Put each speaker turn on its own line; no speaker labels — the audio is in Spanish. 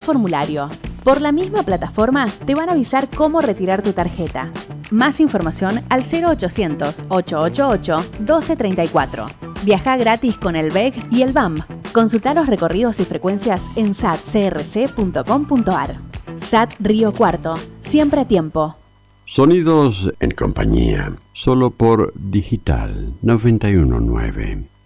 formulario. Por la misma plataforma te van a avisar cómo retirar tu tarjeta. Más información al 0800-888-1234. Viaja gratis con el BEG y el BAM. Consulta los recorridos y frecuencias en satcrc.com.ar. SAT Río Cuarto, siempre a tiempo.
Sonidos en compañía, solo por Digital 919.